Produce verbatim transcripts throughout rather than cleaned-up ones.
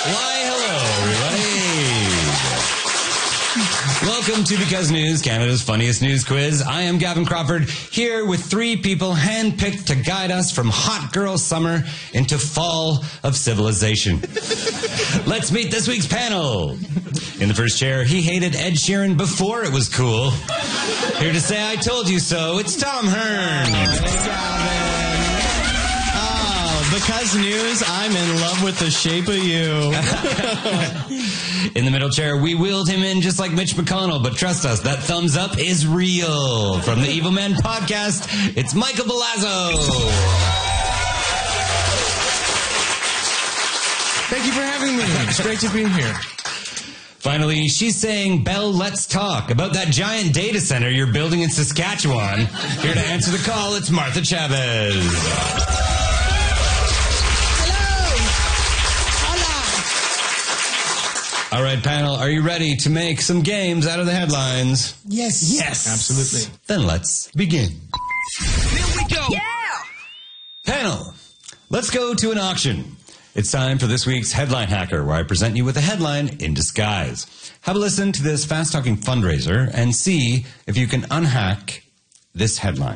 Why, hello, everybody. Welcome to Because News, Canada's funniest news quiz. I am Gavin Crawford, here with three people handpicked to guide us from hot girl summer into fall of civilization. Let's meet this week's panel. In the first chair, he hated Ed Sheeran before it was cool. Here to say I told you so, it's Tom Hearn. Hey, Gavin. Because News, I'm in love with the shape of you. In the middle chair, we wheeled him in just like Mitch McConnell, but trust us, that thumbs up is real. From the Evil Man podcast, it's Michael Belazzo. Thank you for having me. It's great to be here. Finally, she's saying, Belle, let's talk about that giant data center you're building in Saskatchewan. Here to answer the call, it's Martha Chavez. All right, panel, are you ready to make some games out of the headlines? Yes. Yes. Absolutely. Then let's begin. Here we go. Yeah. Panel, let's go to an auction. It's time for this week's Headline Hacker, where I present you with a headline in disguise. Have a listen to this fast-talking fundraiser and see if you can unhack this headline.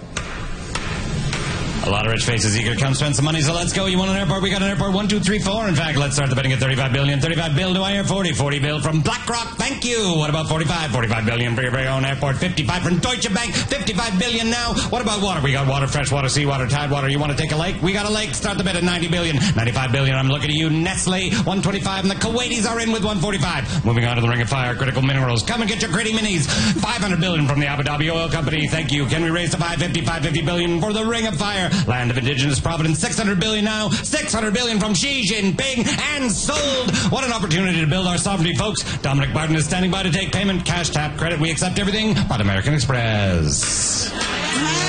A lot of rich faces eager to come spend some money, so let's go. You want an airport? We got an airport. One, two, three, four. In fact, let's start the betting at thirty-five billion. thirty-five bill, do I hear forty? forty bill from BlackRock. Thank you. What about forty-five? forty-five billion for your very own airport. fifty-five from Deutsche Bank. fifty-five billion now. What about water? We got water, fresh water, seawater, tide water. You want to take a lake? We got a lake. Start the bet at ninety billion. ninety-five billion. I'm looking at you. Nestle. one twenty-five. And the Kuwaitis are in with one forty-five. Moving on to the Ring of Fire. Critical Minerals. Come and get your gritty minis. five hundred billion from the Abu Dhabi Oil Company. Thank you. Can we raise to five fifty? five fifty billion for the Ring of Fire. Land of Indigenous Providence, six hundred billion now, six hundred billion from Xi Jinping, and sold. What an opportunity to build our sovereignty, folks. Dominic Barton is standing by to take payment. Cash, tap, credit, we accept everything but American Express.